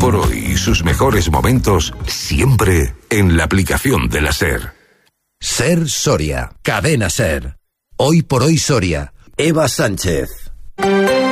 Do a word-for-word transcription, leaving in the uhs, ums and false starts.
por hoy y sus mejores momentos siempre en la aplicación de la SER. SER Soria, Cadena SER. Hoy por hoy Soria. Eva Sánchez.